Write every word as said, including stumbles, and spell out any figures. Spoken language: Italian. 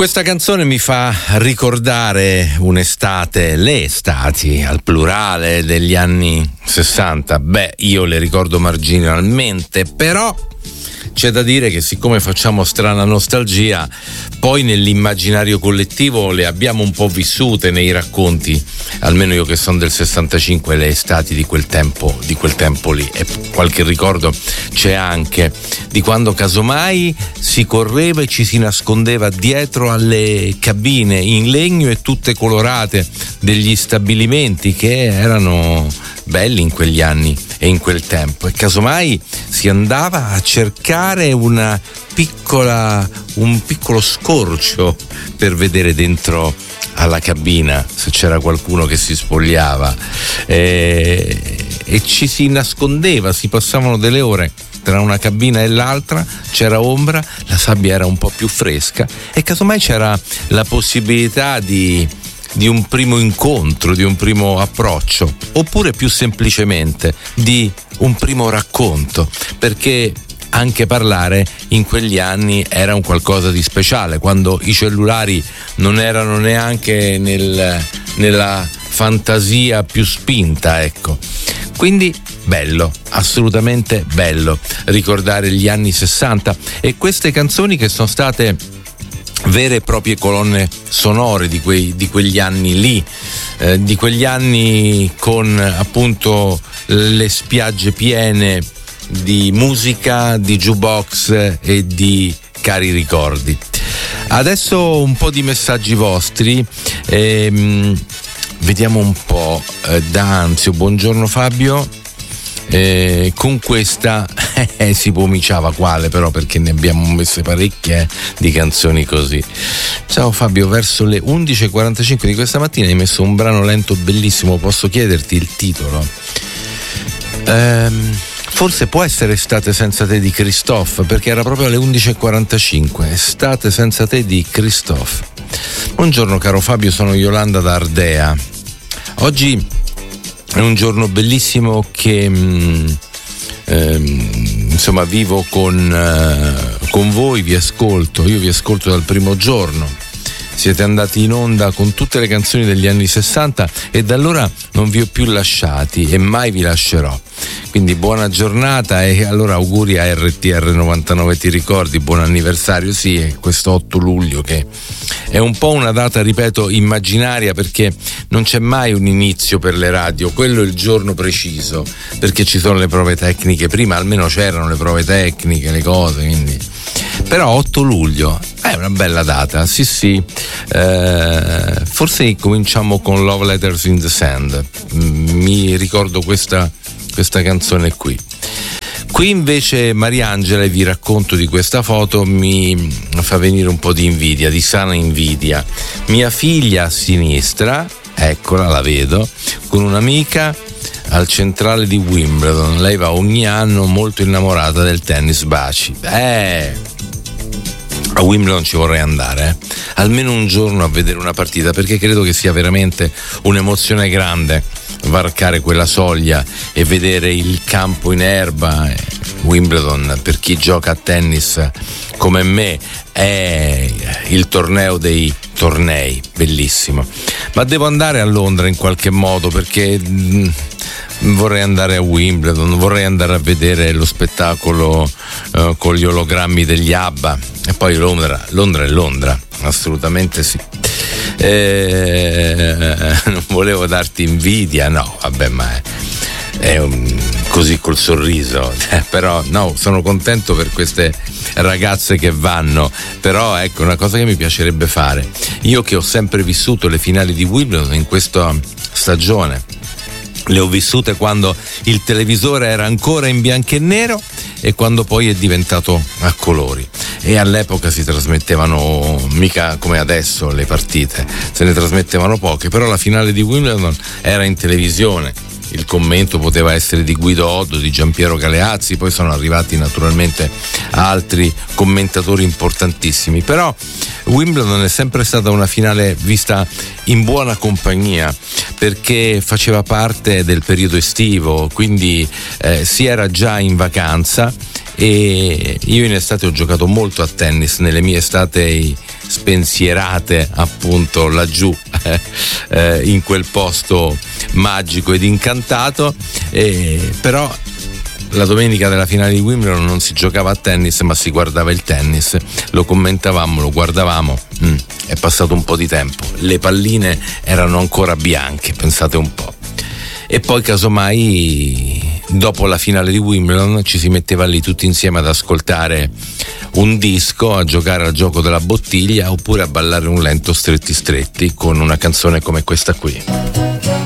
Questa canzone mi fa ricordare un'estate, le estati al plurale degli anni sessanta. Beh, io le ricordo marginalmente, però c'è da dire che siccome facciamo strana nostalgia, poi nell'immaginario collettivo le abbiamo un po' vissute nei racconti, almeno io che sono del sessantacinque, le estati di quel tempo, di quel tempo lì. E qualche ricordo c'è anche di quando casomai si correva e ci si nascondeva dietro alle cabine in legno e tutte colorate degli stabilimenti che erano belli in quegli anni e in quel tempo, e casomai si andava a cercare una piccola un piccolo scorcio per vedere dentro alla cabina se c'era qualcuno che si spogliava, e, e ci si nascondeva, si passavano delle ore tra una cabina e l'altra, c'era ombra, la sabbia era un po' più fresca e casomai c'era la possibilità di di un primo incontro, di un primo approccio, oppure più semplicemente di un primo racconto, perché anche parlare in quegli anni era un qualcosa di speciale, quando i cellulari non erano neanche nel, nella fantasia più spinta, ecco. Quindi bello, assolutamente bello ricordare gli anni sessanta e queste canzoni che sono state vere e proprie colonne sonore di, quei, di quegli anni lì, eh, di quegli anni con appunto le spiagge piene di musica, di jukebox e di cari ricordi. Adesso un po' di messaggi vostri, ehm, vediamo un po'. eh, D'Anzio, buongiorno Fabio. Eh, con questa eh, si pomiciava quale però, perché ne abbiamo messe parecchie eh, di canzoni così. Ciao Fabio, verso le undici e quarantacinque di questa mattina hai messo un brano lento bellissimo, posso chiederti il titolo? Ehm, forse può essere Estate senza te di Christophe, perché era proprio alle undici e quarantacinque. Estate senza te di Christophe. Buongiorno caro Fabio, sono Yolanda da Ardea. Oggi è un giorno bellissimo che mh, ehm, insomma vivo con, uh, con voi, vi ascolto, io vi ascolto dal primo giorno. Siete andati in onda con tutte le canzoni degli anni sessanta e da allora non vi ho più lasciati e mai vi lascerò. Quindi buona giornata e allora auguri a R T R novantanove, ti ricordi, buon anniversario. Sì, è questo otto luglio che è un po' una data, ripeto, immaginaria, perché non c'è mai un inizio per le radio, quello è il giorno preciso, perché ci sono le prove tecniche, prima almeno c'erano le prove tecniche, le cose, quindi. Però otto luglio è una bella data, sì sì. Eh, forse cominciamo con Love Letters in the Sand, mi ricordo questa questa canzone qui. Qui invece Mariangela, e vi racconto di questa foto, mi fa venire un po' di invidia, di sana invidia. Mia figlia a sinistra, eccola, la vedo, con un'amica al centrale di Wimbledon. Lei va ogni anno, molto innamorata del tennis. Baci. Eh, a Wimbledon ci vorrei andare, eh. almeno un giorno a vedere una partita, perché credo che sia veramente un'emozione grande varcare quella soglia e vedere il campo in erba. Wimbledon, per chi gioca a tennis come me, è il torneo dei tornei, bellissimo. Ma devo andare a Londra in qualche modo, perché mh, vorrei andare a Wimbledon, vorrei andare a vedere lo spettacolo uh, con gli ologrammi degli ABBA. E poi Londra, Londra è Londra, assolutamente sì. Eh, non volevo darti invidia, no, vabbè, ma è, è un, così col sorriso, eh, però no, sono contento per queste ragazze che vanno. Però ecco, una cosa che mi piacerebbe fare, io che ho sempre vissuto le finali di Wimbledon in questa stagione, le ho vissute quando il televisore era ancora in bianco e nero e quando poi è diventato a colori, e all'epoca si trasmettevano mica come adesso le partite, se ne trasmettevano poche, però la finale di Wimbledon era in televisione. Il commento poteva essere di Guido Oddo, di Giampiero Galeazzi, poi sono arrivati naturalmente altri commentatori importantissimi, però Wimbledon è sempre stata una finale vista in buona compagnia, perché faceva parte del periodo estivo, quindi eh, si era già in vacanza, e io in estate ho giocato molto a tennis nelle mie estate spensierate appunto laggiù eh, eh, in quel posto magico ed incantato, eh, però la domenica della finale di Wimbledon non si giocava a tennis ma si guardava il tennis, lo commentavamo, lo guardavamo. mm, è passato un po' di tempo, le palline erano ancora bianche, pensate un po', e poi casomai dopo la finale di Wimbledon ci si metteva lì tutti insieme ad ascoltare un disco, a giocare al gioco della bottiglia oppure a ballare un lento stretti stretti con una canzone come questa qui.